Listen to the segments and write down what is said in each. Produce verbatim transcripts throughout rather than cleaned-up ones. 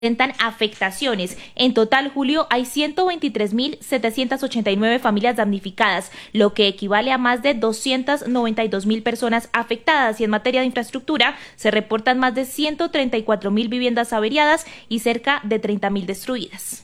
presentan afectaciones. En total, Julio, hay ciento veintitrés mil setecientas ochenta y nueve familias damnificadas, lo que equivale a más de doscientas noventa y dos mil personas afectadas, y en materia de infraestructura se reportan más de ciento treinta y cuatro mil viviendas averiadas y cerca de treinta mil destruidas.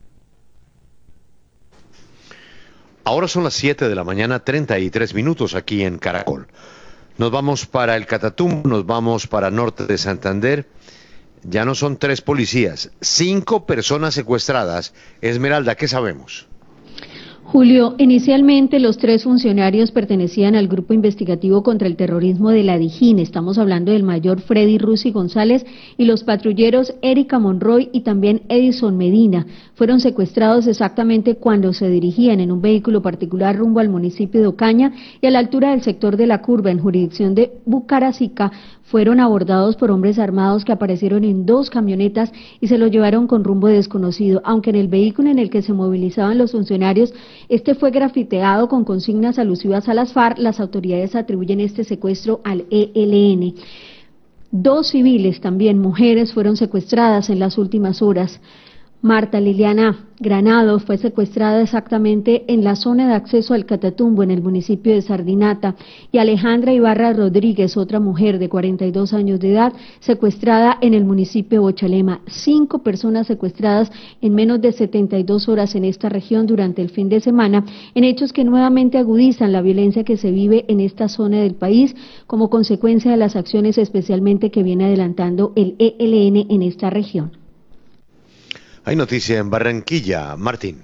Ahora son las siete de la mañana, treinta y tres minutos aquí en Caracol. Nos vamos para el Catatumbo, nos vamos para norte de Santander. Ya no son tres policías, cinco personas secuestradas. Esmeralda, ¿qué sabemos? Julio, inicialmente los tres funcionarios pertenecían al grupo investigativo contra el terrorismo de la Dijín. Estamos hablando del mayor Freddy Rusi González y los patrulleros Erika Monroy y también Edison Medina. Fueron secuestrados exactamente cuando se dirigían en un vehículo particular rumbo al municipio de Ocaña, y a la altura del sector de La Curva, en jurisdicción de Bucaracica, fueron abordados por hombres armados que aparecieron en dos camionetas y se los llevaron con rumbo desconocido, aunque en el vehículo en el que se movilizaban los funcionarios, este fue grafiteado con consignas alusivas a las FARC. Las autoridades atribuyen este secuestro al E L N. Dos civiles, también mujeres, fueron secuestradas en las últimas horas. Marta Liliana Granado fue secuestrada exactamente en la zona de acceso al Catatumbo, en el municipio de Sardinata, y Alejandra Ibarra Rodríguez, otra mujer de cuarenta y dos años de edad, secuestrada en el municipio de Bochalema. Cinco personas secuestradas en menos de setenta y dos horas en esta región durante el fin de semana, en hechos que nuevamente agudizan la violencia que se vive en esta zona del país como consecuencia de las acciones especialmente que viene adelantando el E L N en esta región. Hay noticia en Barranquilla, Martín.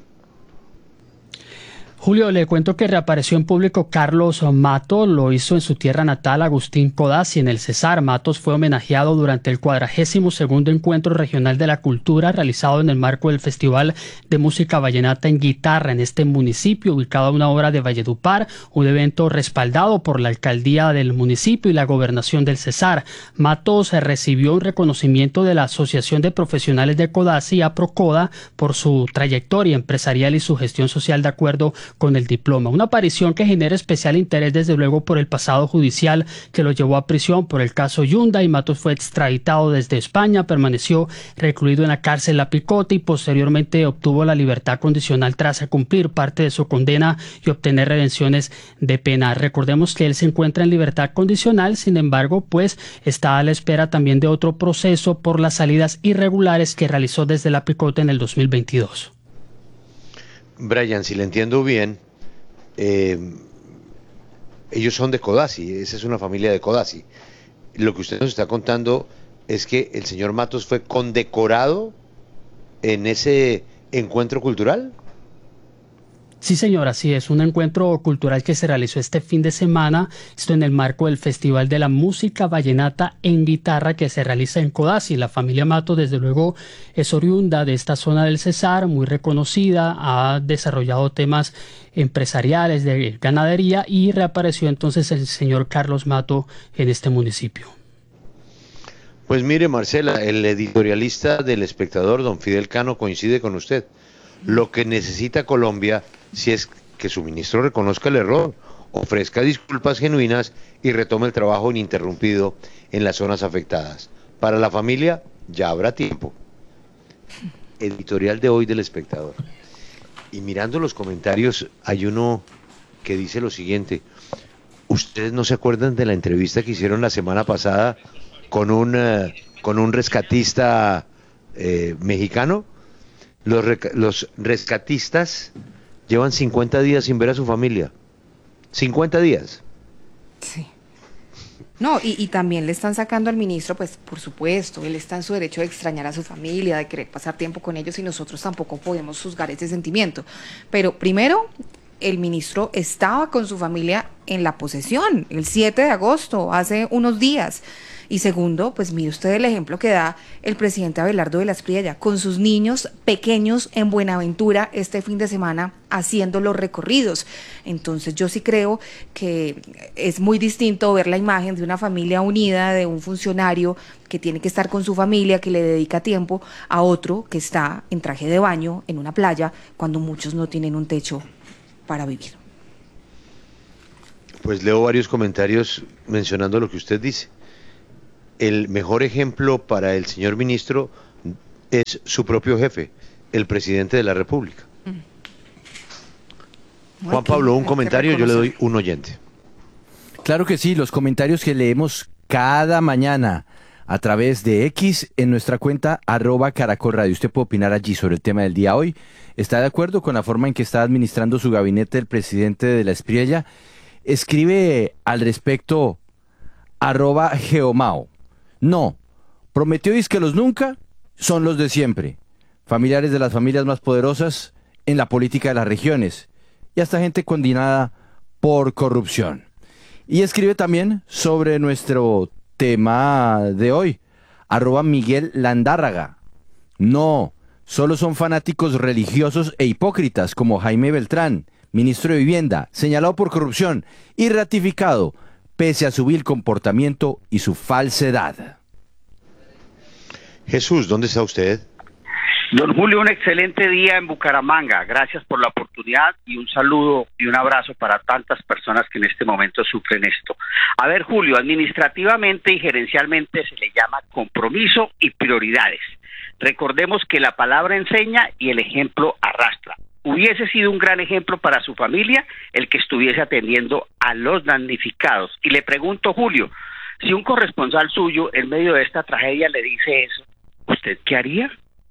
Julio, le cuento que reapareció en público Carlos Matos. Lo hizo en su tierra natal, Agustín Codazzi, en el Cesar. Matos fue homenajeado durante el cuadragésimo segundo Encuentro Regional de la Cultura, realizado en el marco del Festival de Música Vallenata en Guitarra en este municipio, ubicado a una hora de Valledupar, un evento respaldado por la alcaldía del municipio y la gobernación del Cesar. Matos recibió un reconocimiento de la Asociación de Profesionales de Codazzi, APROCODA, por su trayectoria empresarial y su gestión social de acuerdo con el diploma. Una aparición que genera especial interés desde luego por el pasado judicial que lo llevó a prisión por el caso Hyundai. Matos fue extraditado desde España, permaneció recluido en la cárcel La Picote y posteriormente obtuvo la libertad condicional tras cumplir parte de su condena y obtener redenciones de pena. Recordemos que él se encuentra en libertad condicional, sin embargo, pues está a la espera también de otro proceso por las salidas irregulares que realizó desde La Picote en el dos mil veintidós. Brian, si le entiendo bien, eh, ellos son de Codazzi, esa es una familia de Codazzi. Lo que usted nos está contando es que el señor Matos fue condecorado en ese encuentro cultural. Sí, señora, sí, es un encuentro cultural que se realizó este fin de semana, esto en el marco del Festival de la Música Vallenata en Guitarra que se realiza en Codazzi. La familia Matos, desde luego, es oriunda de esta zona del Cesar, muy reconocida, ha desarrollado temas empresariales de ganadería y reapareció entonces el señor Carlos Mato en este municipio. Pues mire, Marcela, el editorialista del Espectador, don Fidel Cano, coincide con usted. Lo que necesita Colombia, si es que su ministro reconozca el error, ofrezca disculpas genuinas y retome el trabajo ininterrumpido en las zonas afectadas. Para la familia ya habrá tiempo. Editorial de hoy del Espectador. Y mirando los comentarios, hay uno que dice lo siguiente: ¿ustedes no se acuerdan de la entrevista que hicieron la semana pasada con un, uh, con un rescatista eh, mexicano? Los, los rescatistas llevan cincuenta días sin ver a su familia. cincuenta días. Sí. No, y, y también le están sacando al ministro, pues por supuesto, él está en su derecho de extrañar a su familia, de querer pasar tiempo con ellos, y nosotros tampoco podemos juzgar ese sentimiento. Pero primero, el ministro estaba con su familia en la posesión el siete de agosto, hace unos días. Y segundo, pues mire usted el ejemplo que da el presidente Abelardo de la Espriella, con sus niños pequeños en Buenaventura este fin de semana haciendo los recorridos. Entonces yo sí creo que es muy distinto ver la imagen de una familia unida, de un funcionario que tiene que estar con su familia, que le dedica tiempo, a otro que está en traje de baño en una playa cuando muchos no tienen un techo para vivir. Pues leo varios comentarios mencionando lo que usted dice. El mejor ejemplo para el señor ministro es su propio jefe, el presidente de la República. Mm. Juan Pablo, un comentario, yo le doy un oyente. Claro que sí, los comentarios que leemos cada mañana a través de X en nuestra cuenta arroba Caracol Radio. Usted puede opinar allí sobre el tema del día hoy. ¿Está de acuerdo con la forma en que está administrando su gabinete el presidente de la Espriella? Escribe al respecto arroba Geomao. No, prometió que los nunca son los de siempre. Familiares de las familias más poderosas en la política de las regiones. Y hasta gente condenada por corrupción. Y escribe también sobre nuestro tema de hoy, arroba Miguel Landárraga. No, solo son fanáticos religiosos e hipócritas como Jaime Beltrán, ministro de Vivienda, señalado por corrupción y ratificado pese a su vil comportamiento y su falsedad. Jesús, ¿dónde está usted? Don Julio, un excelente día en Bucaramanga. Gracias por la oportunidad y un saludo y un abrazo para tantas personas que en este momento sufren esto. A ver, Julio, administrativamente y gerencialmente se le llama compromiso y prioridades. Recordemos que la palabra enseña y el ejemplo arrastra. Hubiese sido un gran ejemplo para su familia el que estuviese atendiendo a los damnificados. Y le pregunto, Julio, si un corresponsal suyo en medio de esta tragedia le dice eso, ¿usted qué haría?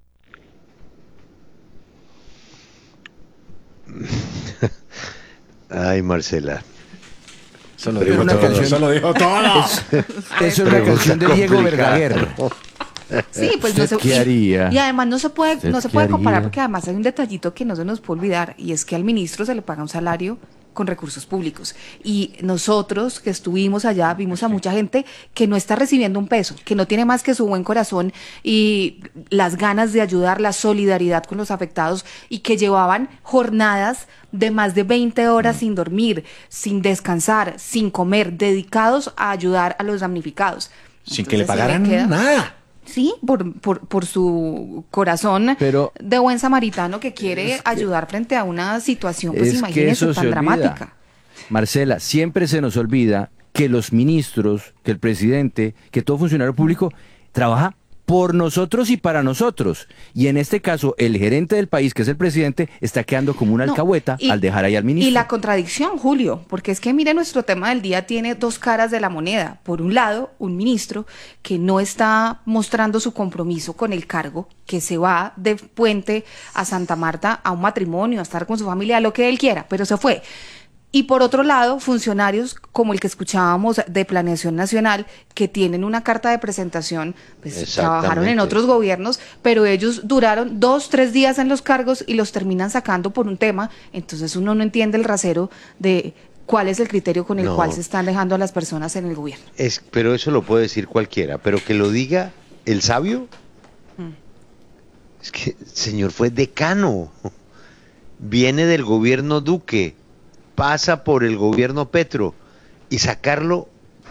Ay, Marcela. Eso lo dijo todo. Eso lo dijo todo. Eso es una canción de Diego Verdaguer. Sí, pues no se, ¿qué haría? Y, y además no se puede, no se puede comparar haría? Porque además hay un detallito que no se nos puede olvidar y es que al ministro se le paga un salario con recursos públicos. Y nosotros que estuvimos allá vimos a mucha gente que no está recibiendo un peso, que no tiene más que su buen corazón y las ganas de ayudar, la solidaridad con los afectados y que llevaban jornadas de más de veinte horas mm. sin dormir, sin descansar, sin comer, dedicados a ayudar a los damnificados. Sin Entonces, que le pagaran le queda... nada. Sí, por, por, por su corazón Pero de buen samaritano que quiere ayudar frente a una situación, pues imagínese, tan dramática. Marcela, siempre se nos olvida que los ministros, que el presidente, que todo funcionario público trabaja por nosotros y para nosotros. Y en este caso, el gerente del país, que es el presidente, está quedando como una no, alcahueta y, al dejar ahí al ministro. Y la contradicción, Julio, porque es que mire, nuestro tema del día tiene dos caras de la moneda. Por un lado, un ministro que no está mostrando su compromiso con el cargo, que se va de Puente a Santa Marta a un matrimonio, a estar con su familia, a lo que él quiera, pero se fue. Y por otro lado, funcionarios como el que escuchábamos de Planeación Nacional, que tienen una carta de presentación, pues trabajaron en otros gobiernos, pero ellos duraron dos, tres días en los cargos y los terminan sacando por un tema. Entonces uno no entiende el rasero de cuál es el criterio con el no. cual se están dejando a las personas en el gobierno. Es, pero eso lo puede decir cualquiera, pero que lo diga el sabio, hmm. es que el señor fue decano, viene del gobierno Duque, pasa por el gobierno Petro y sacarlo.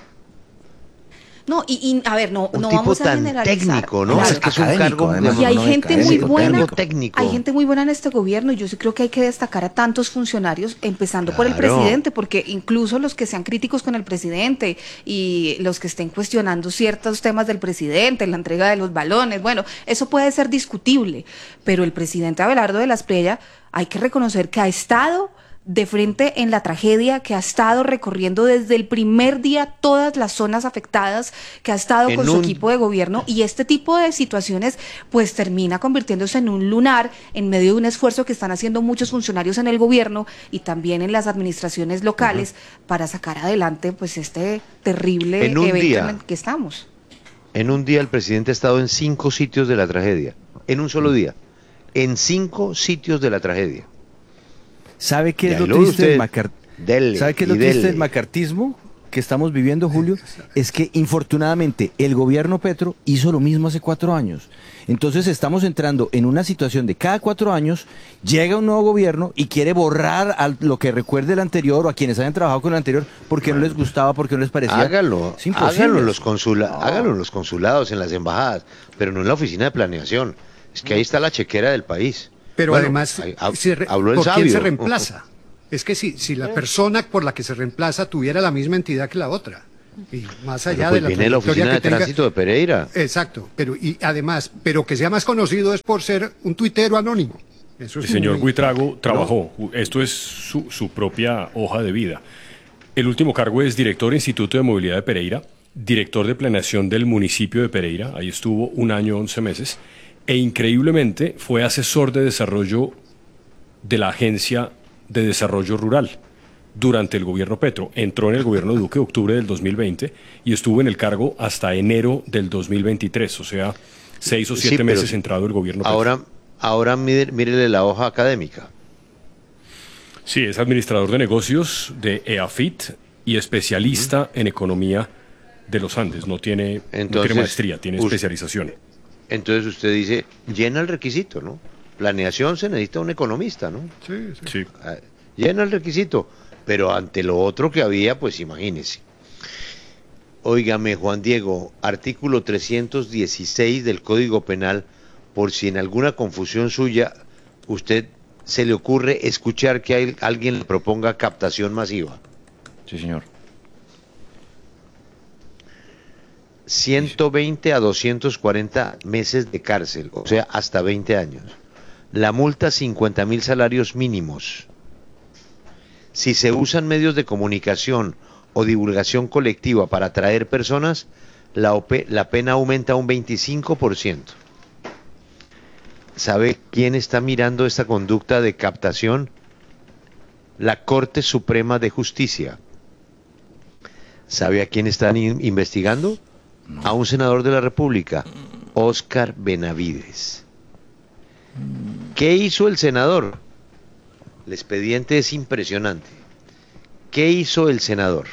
No, y, y a ver, no, un no tipo vamos a tan generalizar. técnico, ¿no? Claro. Es que es un cargo además, y hay no gente muy buena, técnico. hay gente muy buena en este gobierno y yo sí creo que hay que destacar a tantos funcionarios, empezando claro. por el presidente, porque incluso los que sean críticos con el presidente y los que estén cuestionando ciertos temas del presidente, la entrega de los balones, bueno, eso puede ser discutible, pero el presidente Abelardo de la Espriella hay que reconocer que ha estado de frente en la tragedia, que ha estado recorriendo desde el primer día todas las zonas afectadas, que ha estado en con un... su equipo de gobierno, y este tipo de situaciones pues termina convirtiéndose en un lunar en medio de un esfuerzo que están haciendo muchos funcionarios en el gobierno y también en las administraciones locales uh-huh. para sacar adelante pues este terrible en un evento día, en el que estamos. En un día el presidente ha estado en cinco sitios de la tragedia, en un solo día, en cinco sitios de la tragedia. ¿Sabe qué es lo triste del macar... ¿Sabe qué es lo triste del macartismo que estamos viviendo, Julio? Es que infortunadamente el gobierno Petro hizo lo mismo hace cuatro años. Entonces estamos entrando en una situación de cada cuatro años llega un nuevo gobierno y quiere borrar a lo que recuerde el anterior o a quienes hayan trabajado con el anterior porque bueno, no les gustaba, porque no les parecía. Hágalo, hágalo en los consula... no. hágalo en los consulados, en las embajadas, pero no en la oficina de planeación. Es que ahí está la chequera del país. Pero bueno, además, ahí, hab, si re, habló el ¿por sabio? quién se reemplaza? Es que si, si la persona por la que se reemplaza tuviera la misma entidad que la otra, Y más allá pues de la viene la oficina de tenga... tránsito de Pereira. Exacto, pero y además, pero que sea más conocido es por ser un tuitero anónimo. Eso es El señor muy... Buitrago trabajó, no. Esto es su, su propia hoja de vida. El último cargo es director del Instituto de Movilidad de Pereira, director de planeación del municipio de Pereira, ahí estuvo un año, once meses, e increíblemente fue asesor de desarrollo de la Agencia de Desarrollo Rural durante el gobierno Petro. Entró en el gobierno Duque en octubre del dos mil veinte y estuvo en el cargo hasta enero del dos mil veintitrés, o sea, seis o siete sí, meses entrado el gobierno Petro. Ahora, ahora mírele la hoja académica. Sí, es administrador de negocios de E A F I T y especialista uh-huh. en economía de los Andes. No tiene, entonces, no tiene maestría, tiene usted, especialización. Entonces usted dice, llena el requisito, ¿no? Planeación se necesita un economista, ¿no? Sí, sí. sí. Llena el requisito. Pero ante lo otro que había, pues imagínese. Óigame, Juan Diego, artículo trescientos dieciséis del Código Penal, por si en alguna confusión suya usted se le ocurre escuchar que hay, alguien le proponga captación masiva. Sí, señor. ciento veinte a doscientos cuarenta meses de cárcel, o sea, hasta veinte años. La multa, cincuenta mil salarios mínimos. Si se usan medios de comunicación o divulgación colectiva para atraer personas, la, O P, la pena aumenta un veinticinco por ciento. ¿Sabe quién está mirando esta conducta de captación? La Corte Suprema de Justicia. ¿Sabe a quién están in- investigando? No. A un senador de la República, Óscar Benavides. ¿Qué hizo el senador? El expediente es impresionante. ¿Qué hizo el senador?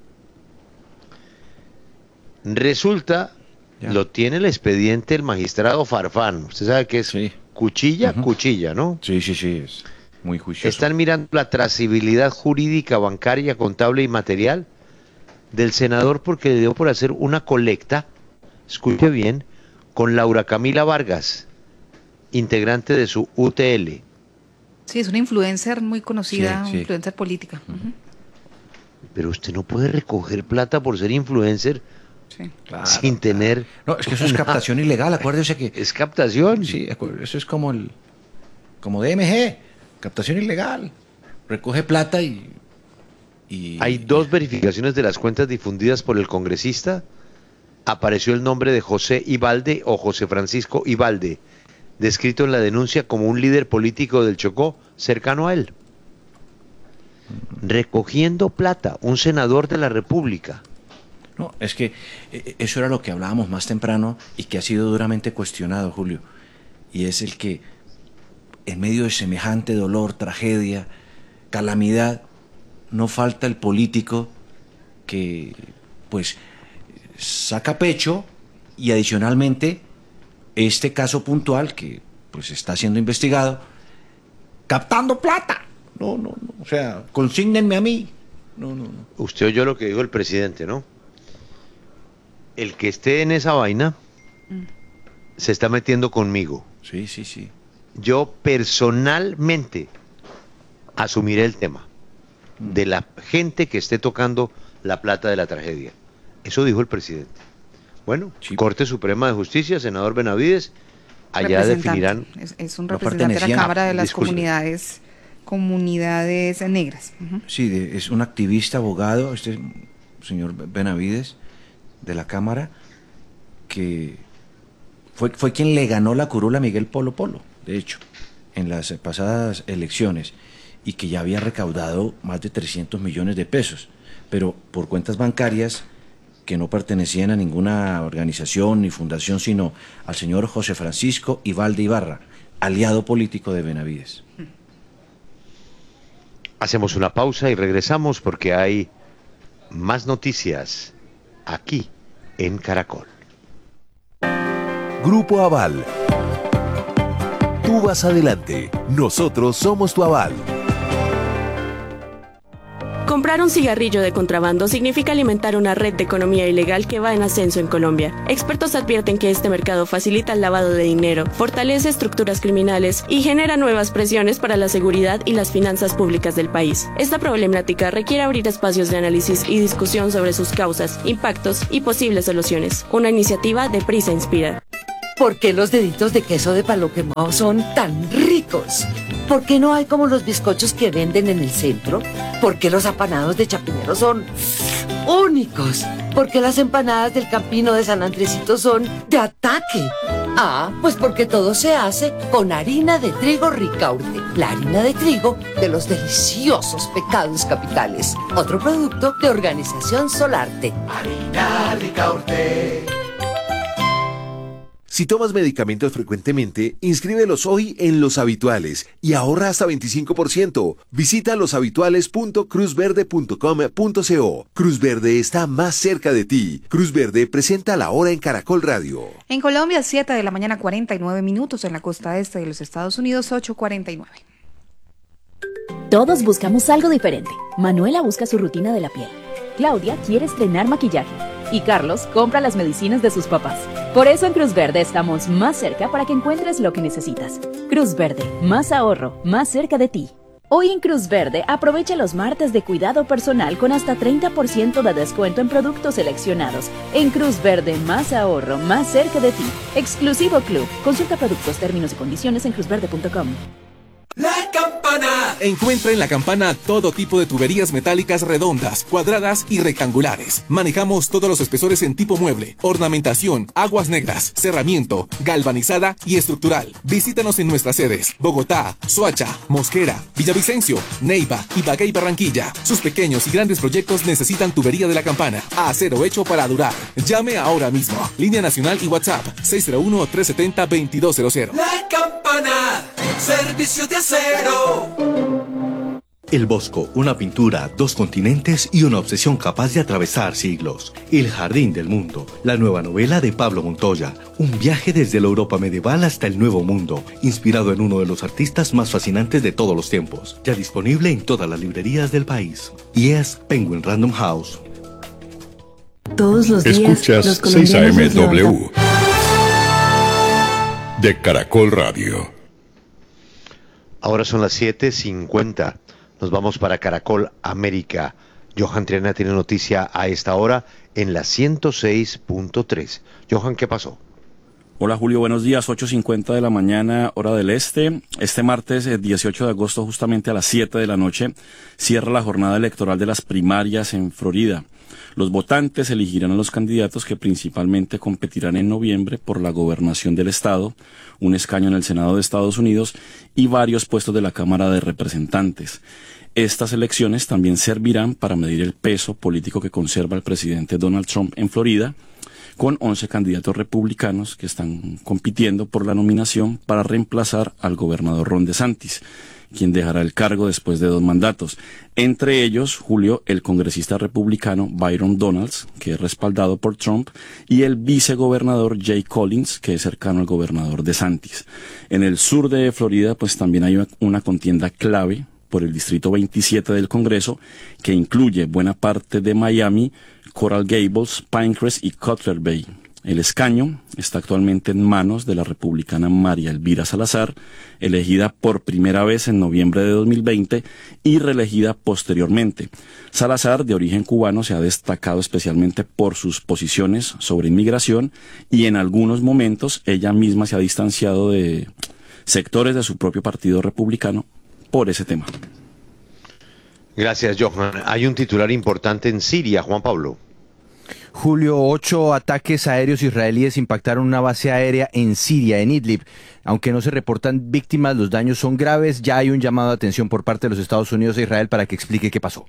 Resulta, ya. Lo tiene el expediente el magistrado Farfán. Usted sabe que es sí. cuchilla, uh-huh. cuchilla, ¿no? Sí, sí, sí, es muy juicioso. Están mirando la trazabilidad jurídica, bancaria, contable y material del senador porque le dio por hacer una colecta, escuche bien, con Laura Camila Vargas, integrante de su U T L. Sí, es una influencer muy conocida, sí, sí. influencer política. Uh-huh. Pero usted no puede recoger plata por ser influencer sí. claro, sin tener... No, es que eso es captación ilegal, acuérdese que... Es captación. Sí, eso es como el como D M G, captación ilegal. Recoge plata y... y Hay dos verificaciones de las cuentas difundidas por el congresista. Apareció el nombre de José Ibalde o José Francisco Ibalde, descrito en la denuncia como un líder político del Chocó cercano a él. Recogiendo plata, un senador de la República. No, es que eso era lo que hablábamos más temprano y que ha sido duramente cuestionado, Julio. Y es el que, en medio de semejante dolor, tragedia, calamidad, no falta el político que, pues, saca pecho y adicionalmente... este caso puntual que pues está siendo investigado, captando plata. No, no, no. O sea, consígnenme a mí. No, no, no. Usted oyó lo que dijo el presidente, ¿no? El que esté en esa vaina mm. se está metiendo conmigo. Sí, sí, sí. Yo personalmente asumiré el tema mm. de la gente que esté tocando la plata de la tragedia. Eso dijo el presidente. Bueno, sí. Corte Suprema de Justicia, senador Benavides, allá definirán... Es, es un representante de la Cámara de las Disculpe. comunidades comunidades negras. Uh-huh. Sí, de, es un activista, abogado, este señor Benavides, de la Cámara, que fue, fue quien le ganó la curula a Miguel Polo Polo, de hecho, en las pasadas elecciones, y que ya había recaudado más de trescientos millones de pesos, pero por cuentas bancarias... que no pertenecían a ninguna organización ni fundación, sino al señor José Francisco Ibalde Ibarra, aliado político de Benavides. Hacemos una pausa y regresamos porque hay más noticias aquí en Caracol. Grupo Aval. Tú vas adelante, nosotros somos tu aval. Comprar Comprar un cigarrillo de contrabando significa alimentar una red de economía ilegal que va en ascenso en Colombia. Expertos advierten que este mercado facilita el lavado de dinero, fortalece estructuras criminales y genera nuevas presiones para la seguridad y las finanzas públicas del país. Esta problemática requiere abrir espacios de análisis y discusión sobre sus causas, impactos y posibles soluciones. Una iniciativa de Prisa Inspira. ¿Por qué los deditos de queso de palo quemado son tan ricos? ¿Por qué no hay como los bizcochos que venden en el centro? ¿Por qué los apanados de Chapinero son únicos? ¿Por qué las empanadas del Campino de San Andresito son de ataque? Ah, pues porque todo se hace con harina de trigo Ricaurte, la harina de trigo de los deliciosos pecados capitales. Otro producto de Organización Solarte. Harina Ricaurte. Si tomas medicamentos frecuentemente, inscríbelos hoy en Los Habituales y ahorra hasta veinticinco por ciento. Visita loshabituales punto cruz verde punto com punto co. Cruz Verde está más cerca de ti. Cruz Verde presenta La Hora en Caracol Radio. En Colombia, siete de la mañana, cuarenta y nueve minutos. En la costa este de los Estados Unidos, ocho cuarenta y nueve. Todos buscamos algo diferente. Manuela busca su rutina de la piel. Claudia quiere estrenar maquillaje. Y Carlos compra las medicinas de sus papás. Por eso en Cruz Verde estamos más cerca para que encuentres lo que necesitas. Cruz Verde, más ahorro, más cerca de ti. Hoy en Cruz Verde aprovecha los martes de cuidado personal con hasta treinta por ciento de descuento en productos seleccionados. En Cruz Verde, más ahorro, más cerca de ti. Exclusivo Club. Consulta productos, términos y condiciones en cruz verde punto com. La Campana. Encuentra en La Campana todo tipo de tuberías metálicas redondas, cuadradas y rectangulares. Manejamos todos los espesores en tipo mueble, ornamentación, aguas negras, cerramiento, galvanizada y estructural. Visítanos en nuestras sedes: Bogotá, Soacha, Mosquera, Villavicencio, Neiva, Ibagué y Barranquilla. Sus pequeños y grandes proyectos necesitan tubería de La Campana. Acero hecho para durar. Llame ahora mismo. Línea nacional y WhatsApp seis cero uno, tres siete cero, dos cero cero. La Campana. Servicio de acero. El Bosco, una pintura, dos continentes y una obsesión capaz de atravesar siglos. El Jardín del Mundo, la nueva novela de Pablo Montoya. Un viaje desde la Europa medieval hasta el Nuevo Mundo, inspirado en uno de los artistas más fascinantes de todos los tiempos. Ya disponible en todas las librerías del país. Y es Penguin Random House. Todos los días, escuchas los seis A M colombianos W de Caracol Radio. Ahora son las siete cincuenta. Nos vamos para Caracol América. Johan Triana tiene noticia a esta hora en la ciento seis punto tres. Johan, ¿qué pasó? Hola Julio, buenos días. ocho cincuenta de la mañana, hora del este. Este martes, el dieciocho de agosto, justamente a las siete de la noche, cierra la jornada electoral de las primarias en Florida. Los votantes elegirán a los candidatos que principalmente competirán en noviembre por la gobernación del estado, un escaño en el Senado de Estados Unidos y varios puestos de la Cámara de Representantes. Estas elecciones también servirán para medir el peso político que conserva el presidente Donald Trump en Florida, con once candidatos republicanos que están compitiendo por la nominación para reemplazar al gobernador Ron DeSantis, quien dejará el cargo después de dos mandatos. Entre ellos, Julio, el congresista republicano Byron Donalds, que es respaldado por Trump, y el vicegobernador Jay Collins, que es cercano al gobernador DeSantis. En el sur de Florida, pues también hay una contienda clave por el distrito veintisiete del Congreso, que incluye buena parte de Miami, Coral Gables, Pinecrest y Cutler Bay. El escaño está actualmente en manos de la republicana María Elvira Salazar, elegida por primera vez en noviembre de dos mil veinte y reelegida posteriormente. Salazar, de origen cubano, se ha destacado especialmente por sus posiciones sobre inmigración y en algunos momentos ella misma se ha distanciado de sectores de su propio partido republicano por ese tema. Gracias, Johan. Hay un titular importante en Siria, Juan Pablo. Julio, ocho ataques aéreos israelíes impactaron una base aérea en Siria, en Idlib. Aunque no se reportan víctimas, los daños son graves. Ya hay un llamado de atención por parte de los Estados Unidos e Israel para que explique qué pasó.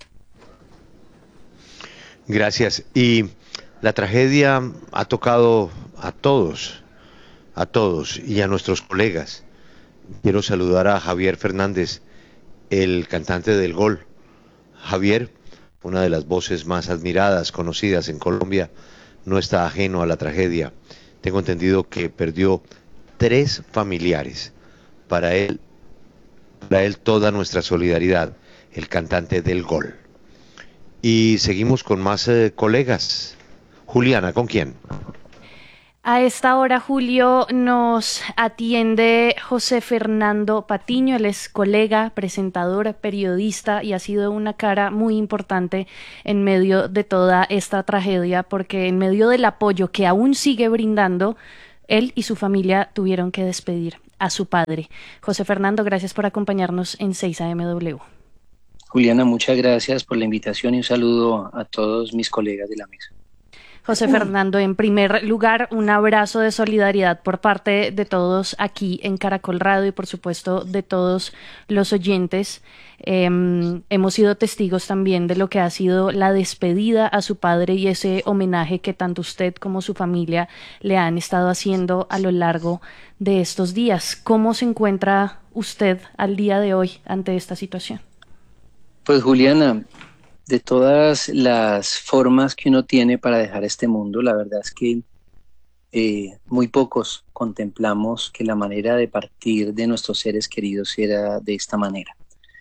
Gracias. Y la tragedia ha tocado a todos, a todos y a nuestros colegas. Quiero saludar a Javier Fernández, el cantante del Gol. Javier, una de las voces más admiradas, conocidas en Colombia, no está ajeno a la tragedia. Tengo entendido que perdió tres familiares. Para él, para él toda nuestra solidaridad, el cantante del Gol. y seguimos con más eh, colegas. Juliana, ¿con quién? A esta hora, Julio, nos atiende José Fernando Patiño. Él es colega, presentador, periodista y ha sido una cara muy importante en medio de toda esta tragedia, porque en medio del apoyo que aún sigue brindando, él y su familia tuvieron que despedir a su padre. José Fernando, gracias por acompañarnos en seis A M W. Juliana, muchas gracias por la invitación y un saludo a todos mis colegas de la mesa. José Fernando, en primer lugar, un abrazo de solidaridad por parte de todos aquí en Caracol Radio y, por supuesto, de todos los oyentes. Eh, hemos sido testigos también de lo que ha sido la despedida a su padre y ese homenaje que tanto usted como su familia le han estado haciendo a lo largo de estos días. ¿Cómo se encuentra usted al día de hoy ante esta situación? Pues, Juliana, de todas las formas que uno tiene para dejar este mundo, la verdad es que eh, muy pocos contemplamos que la manera de partir de nuestros seres queridos era de esta manera.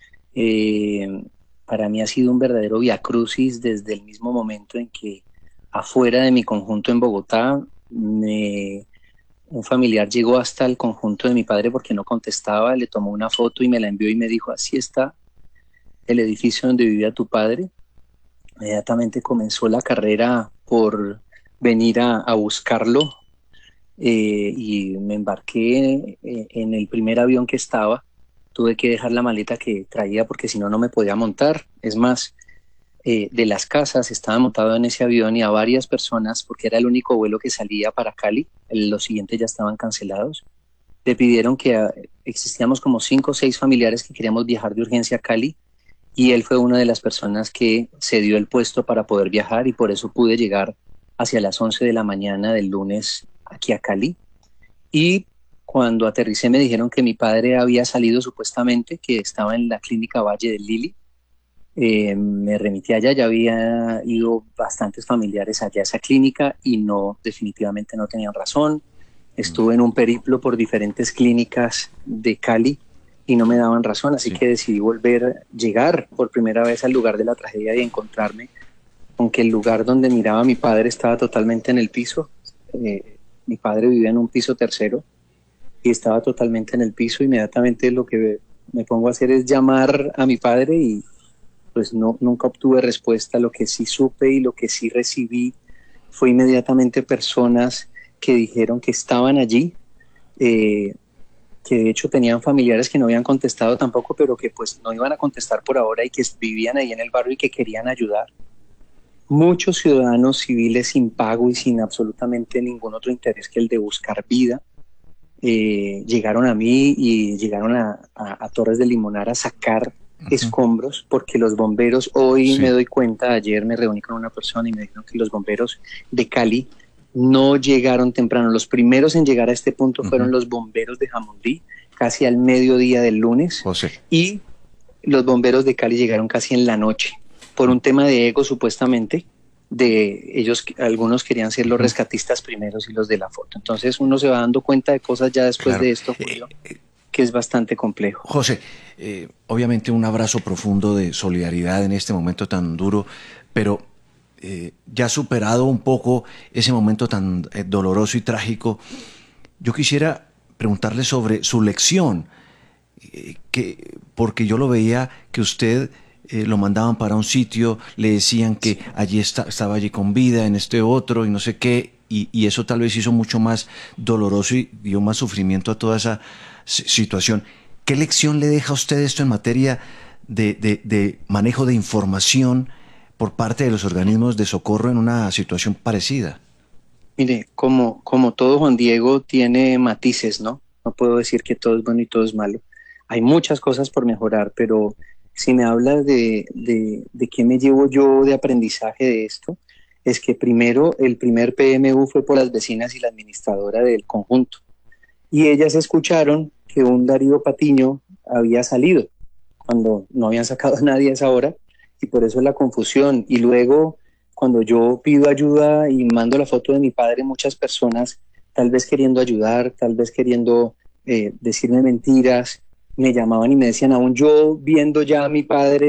Eh, para mí ha sido un verdadero viacrucis desde el mismo momento en que afuera de mi conjunto en Bogotá, me, un familiar llegó hasta el conjunto de mi padre porque no contestaba, le tomó una foto y me la envió y me dijo: así está el edificio donde vivía tu padre. Inmediatamente comenzó la carrera por venir a, a buscarlo eh, y me embarqué en, en el primer avión que estaba. Tuve que dejar la maleta que traía porque si no, no me podía montar. Es más, eh, de las casas estaba montado en ese avión y a varias personas, porque era el único vuelo que salía para Cali, el, los siguientes ya estaban cancelados, le pidieron que a, existíamos como cinco o seis familiares que queríamos viajar de urgencia a Cali. Y él fue una de las personas que se dio el puesto para poder viajar y por eso pude llegar hacia las once de la mañana del lunes aquí a Cali. Y cuando aterricé me dijeron que mi padre había salido supuestamente, que estaba en la clínica Valle del Lili. Eh, me remití allá, ya había ido bastantes familiares allá a esa clínica y no, definitivamente no tenían razón. Estuve en un periplo por diferentes clínicas de Cali y no me daban razón, así sí. que decidí volver, llegar por primera vez al lugar de la tragedia y encontrarme con que el lugar donde miraba a mi padre estaba totalmente en el piso. Eh, mi padre vivía en un piso tercero y estaba totalmente en el piso. Inmediatamente lo que me pongo a hacer es llamar a mi padre y pues no, nunca obtuve respuesta. Lo que sí supe y lo que sí recibí fue inmediatamente personas que dijeron que estaban allí, eh, que de hecho tenían familiares que no habían contestado tampoco, pero que pues no iban a contestar por ahora y que vivían ahí en el barrio y que querían ayudar. Muchos ciudadanos civiles sin pago y sin absolutamente ningún otro interés que el de buscar vida eh, llegaron a mí y llegaron a, a, a Torres de Limonar a sacar uh-huh. escombros, porque los bomberos, hoy sí. me doy cuenta, ayer me reuní con una persona y me dijeron que los bomberos de Cali no llegaron temprano. Los primeros en llegar a este punto uh-huh. fueron los bomberos de Jamundí, casi al mediodía del lunes, José. Y los bomberos de Cali llegaron casi en la noche, por un tema de ego supuestamente, de ellos, algunos querían ser los rescatistas primeros y los de la foto. Entonces uno se va dando cuenta de cosas ya después claro. de esto, Julio, eh, que es bastante complejo. José, eh, obviamente un abrazo profundo de solidaridad en este momento tan duro, pero Eh, ya superado un poco ese momento tan eh, doloroso y trágico, yo quisiera preguntarle sobre su lección, eh, que, porque yo lo veía que usted eh, lo mandaban para un sitio, le decían que allí está, estaba allí con vida, en este otro y no sé qué, y, y eso tal vez hizo mucho más doloroso y dio más sufrimiento a toda esa situación. ¿Qué lección le deja a usted esto en materia de, de, de manejo de información por parte de los organismos de socorro en una situación parecida? Mire, como, como todo, Juan Diego, tiene matices, ¿no? No puedo decir que todo es bueno y todo es malo. Hay muchas cosas por mejorar, pero si me hablas de, de, de qué me llevo yo de aprendizaje de esto, es que primero, el primer P M U fue por las vecinas y la administradora del conjunto. Y ellas escucharon que un Darío Patiño había salido, cuando no habían sacado a nadie a esa hora, y por eso la confusión. Y luego, cuando yo pido ayuda y mando la foto de mi padre, muchas personas, tal vez queriendo ayudar, tal vez queriendo eh, decirme mentiras, me llamaban y me decían, aún yo viendo ya a mi padre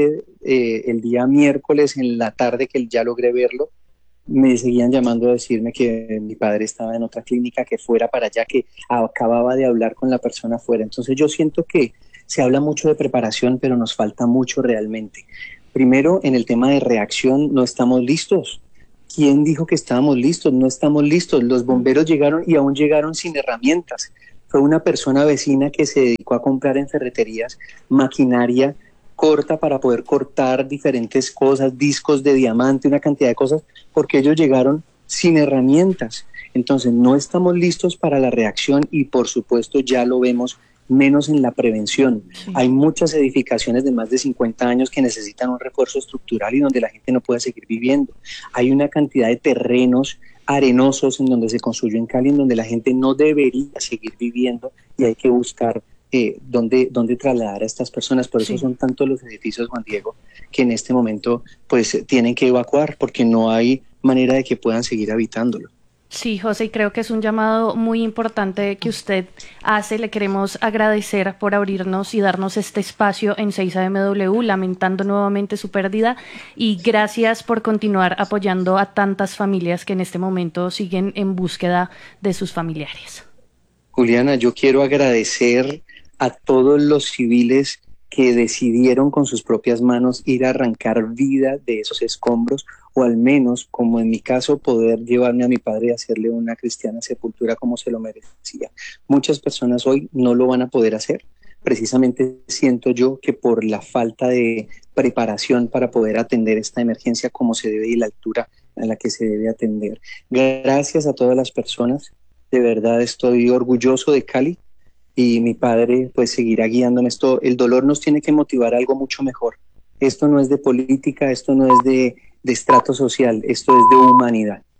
eh, el día miércoles en la tarde que ya logré verlo, me seguían llamando a decirme que mi padre estaba en otra clínica, que fuera para allá, que acababa de hablar con la persona afuera. Entonces yo siento que se habla mucho de preparación, pero nos falta mucho realmente. Primero, en el tema de reacción, no estamos listos. ¿Quién dijo que estábamos listos? No estamos listos. Los bomberos llegaron y aún llegaron sin herramientas. Fue una persona vecina que se dedicó a comprar en ferreterías maquinaria corta para poder cortar diferentes cosas, discos de diamante, una cantidad de cosas, porque ellos llegaron sin herramientas. Entonces no estamos listos para la reacción y por supuesto ya lo vemos menos en la prevención. Sí. Hay muchas edificaciones de más de cincuenta años que necesitan un refuerzo estructural y donde la gente no puede seguir viviendo. Hay una cantidad de terrenos arenosos en donde se construyó en Cali, en donde la gente no debería seguir viviendo y hay que buscar eh, dónde, dónde trasladar a estas personas. Por eso sí. Son tantos los edificios, Juan Diego, que en este momento pues tienen que evacuar porque no hay manera de que puedan seguir habitándolo. Sí, José, y creo que es un llamado muy importante que usted hace. Le queremos agradecer por abrirnos y darnos este espacio en seis A M W, lamentando nuevamente su pérdida, y gracias por continuar apoyando a tantas familias que en este momento siguen en búsqueda de sus familiares. Juliana, yo quiero agradecer a todos los civiles que decidieron con sus propias manos ir a arrancar vida de esos escombros, o al menos, como en mi caso, poder llevarme a mi padre y hacerle una cristiana sepultura como se lo merecía. Muchas personas hoy no lo van a poder hacer. Precisamente siento yo que por la falta de preparación para poder atender esta emergencia como se debe y la altura a la que se debe atender. Gracias a todas las personas. De verdad estoy orgulloso de Cali. Y mi padre pues seguirá guiándome. Esto, el dolor nos tiene que motivar a algo mucho mejor. Esto no es de política, esto no es de, de estrato social, esto es de humanidad.